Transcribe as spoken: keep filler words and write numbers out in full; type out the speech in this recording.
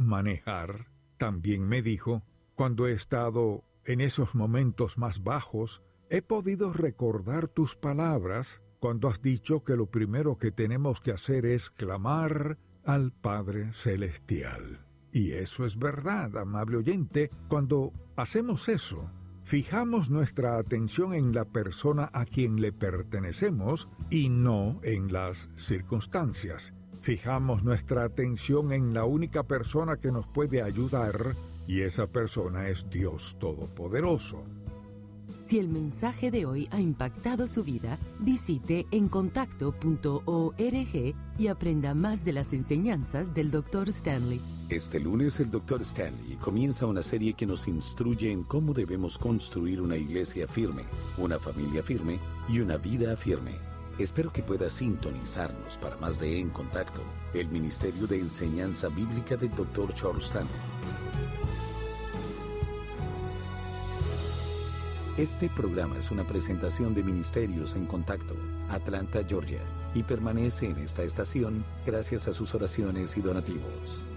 manejar, también me dijo, cuando he estado en esos momentos más bajos, he podido recordar tus palabras cuando has dicho que lo primero que tenemos que hacer es clamar al Padre Celestial. Y eso es verdad, amable oyente. Cuando hacemos eso, fijamos nuestra atención en la persona a quien le pertenecemos y no en las circunstancias. Fijamos nuestra atención en la única persona que nos puede ayudar, y esa persona es Dios Todopoderoso. Si el mensaje de hoy ha impactado su vida, visite encontacto punto org y aprenda más de las enseñanzas del doctor Stanley. Este lunes el doctor Stanley comienza una serie que nos instruye en cómo debemos construir una iglesia firme, una familia firme y una vida firme. Espero que pueda sintonizarnos para más de En Contacto, el Ministerio de Enseñanza Bíblica del doctor Charles Stanley. Este programa es una presentación de Ministerios en Contacto, Atlanta, Georgia, y permanece en esta estación gracias a sus oraciones y donativos.